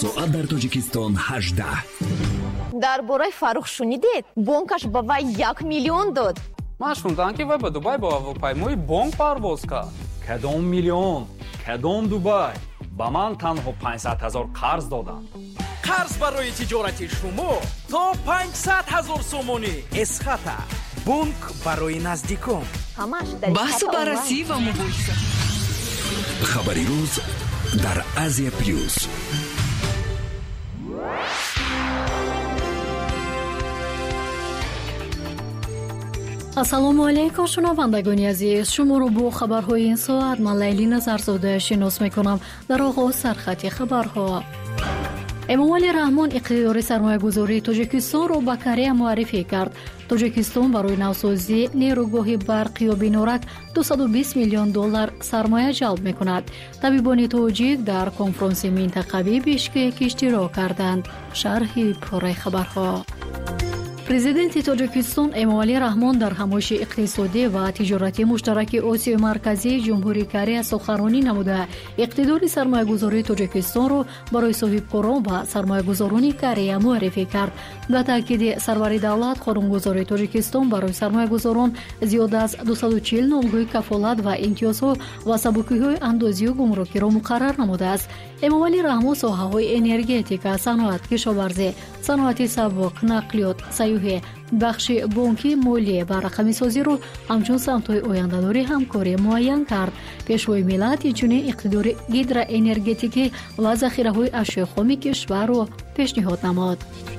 соат дар Тоҷикистон 18. дар бораи Фаррух шунидед? Бонкаш ба вай 1 миллион дод. ман шундам ки вай ба Дубай ба ҳавопаймои бонк парвоз кард. Кадом миллион? Кадом Дубай? ба ман танҳо 500 000 қарз доданд. қарз барои тиҷорати шумо то 500 000 сомонӣ эсхата. бонк барои наздикон. баҳсу баррасӣ ва мубоҳиса. хабари рӯз дар Азия Плюс. ассалому алайкум шунавандагони азиз, шуморо бо хабарҳои ин соат ман Лайли Назарзода шинос мекунам. дар оғоз сархати хабарҳо. эмомалӣ раҳмон иқтидори сармоягузории Тоҷикистонро ба Корея муаррифӣ кард. Тоҷикистон барои навсозии нерӯгоҳи барқи ёбинорак $220 миллион сармоя ҷалб мекунад. табибони тоҷик дар конфронси минтақавӣ Бишкек иштирок карданд. шарҳи пораи хабарҳо. президенти Тоҷикистон Эмомалӣ Раҳмон дар ҳамоиши иқтисодӣ ва тиҷоратии муштараки Осиёи Марказии Ҷумҳурии Корея суханронӣ намуда, иқтидори сармоягузории Тоҷикистонро барои соҳибкорон ва сармоягузорони Корея муаррифӣ кард. ба таъкиди сарвари давлат, қонунгузории Тоҷикистон барои сармоягузорон зиёда аз 240 номгӯи кафолат ва имтиёзҳо ва сабукиҳои андозию гумрукиро муқаррар намудааст. Эмомалӣ Раҳмон соҳаҳои энергетика, саноат, кишоварзӣ, саноати сабук, нақлиёт, сайёҳӣ, бахши бонкӣ, молия ва рақамисозиро ҳамчун самтҳои ояндадори ҳамкорӣ муайян кард. пешвои миллат инчунин иқтидори гидроэнергетикӣ ва захираҳои ашёи хоми кишварро пешниҳод намуд.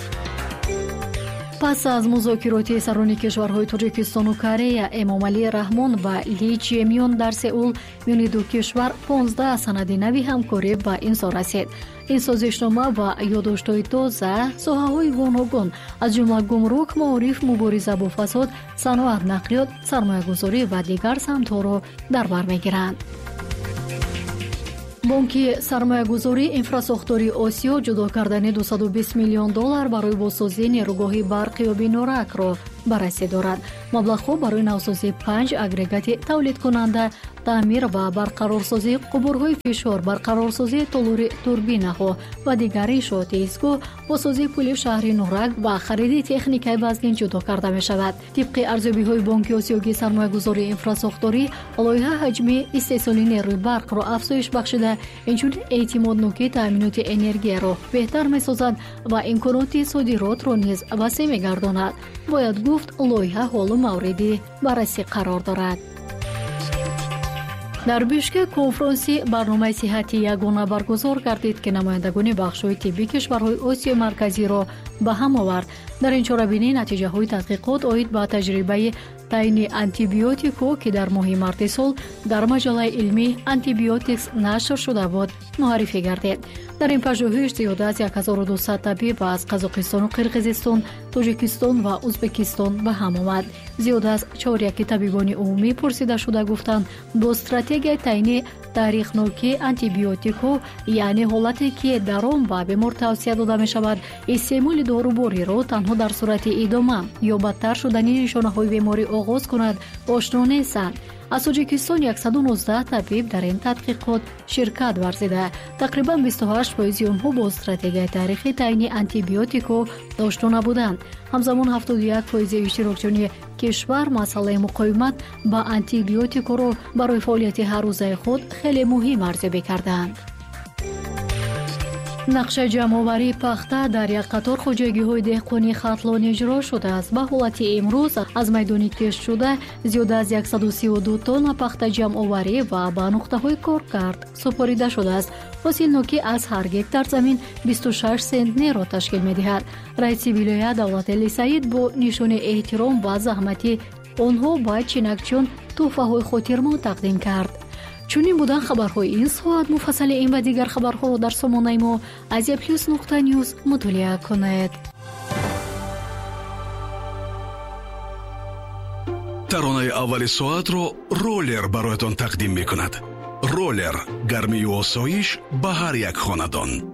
пас аз музокироти сарони кишварҳои Тоҷикистону Корея, Эмомалӣ Раҳмон ва Ли Чемён дар Сеул миёни ду кишвар 15 санади нави ҳамкорӣ ба имзо расид. ин созишнома ва ёддоштҳои тоза соҳаҳои гуногун аз ҷумла гумрук, маориф, мубориза бо фасод, саноат, нақлиёт, сармоягузорӣ ва дигар самтҳоро дар бар мегиранд. бонки сармоягузории инфрасохтори Осиё ҷудо кардани $220 миллион барои бозсозии нерӯгоҳи барқи ёбиноракро баррасӣ дорад. маблағҳо барои навсозии 5 агрегати тавлидкунанда, таъмир ва барқарорсозии қубурҳои фишор, барқарорсозии толури турбинаҳо ва дигар иншооти истгоҳ, бозсозии пули шаҳри Нурак ва хариди техникаи вазнин ҷудо карда мешавад. тибқи арзёбиҳои Бонки Осиёгии сармоягузории инфрасохторӣ, лоиҳа ҳаҷми истеҳсоли нерӯи барқро афзоиш бахшида, инчунин эътимоднокии таъминоти энергияро беҳтар месозад ва имконоти содиротро низ васеъ мегардонад. бояд гуфт, лоиҳа ҳолу мавриди баррасӣ қарор дорад. дар Бишкек конфронси барномаи сиҳати ягона баргузор гардид ки намояндагони бахшҳои тиббии кишварҳои Осиёи Марказиро ба ҳам овард. дар ин чорабинӣ натиҷаҳои тадқиқот оид ба таҷрибаи тайни антибиотико ки дар моҳи марти сол дар маҷаллаи илмӣ Antibiotics нашр шуда буд, муаррифӣ гардид. дар ин пажӯҳиш зиёда аз 1200 табиб аз Қазоқистону Қирғизистон, Тоҷикистон ва Узбекистон ба ҳам омад. зиёда аз 4 табибони умумӣ пурсида шуда гуфтанд, бо стратегияи тайни таърихнокии антибиотикҳо, яъне ҳолате ки дар он ба бемор тавсия дода мешавад истеъмоли дорубориро танҳо дар сурати идома ё бадтар шудани нишонаҳои беморӣ оғоз кунад, ошно нестанд. аз Тоҷикистон 119 табиб дар ин тадқиқот ширкат варзида, тақрибан 28% онҳо бо стратегияи таърихи тайни антибиотико ошно набуданд. ҳамзамон 71% иштирокчиёни кишвар масъалаи муқоимат ба антибиотикоро барои фаъолияти ҳаррӯзаи худ хеле муҳим арзёбӣ карданд. нақша ҷамъоварии пахта дар як қатор хоҷагиҳои деҳқонии хатлон иҷро шудааст. ба ҳолати имрӯз аз майдони киштшуда зиёда аз 132 тонна пахта ҷамъоварӣ ва ба нуқтаҳои коркард супорида шудааст. ҳосилнокӣ аз ҳар гектар замин 26 сентнерро ташкил медиҳад. раиси вилоят Давлателли Саид бо нишони эҳтиром ва заҳмати онҳо ба чинакчиён тӯҳфаҳои хотирмон тақдим кард. чунин будан хабарҳои ин соат. муфассали ин ва дигар хабарҳоро дар сомонаи мо aziaplus.news мутолиа кунед. таронаи аввали соатро ролер бароятон тақдим мекунад. ролер гармию осоиш ба ҳар як хонадон.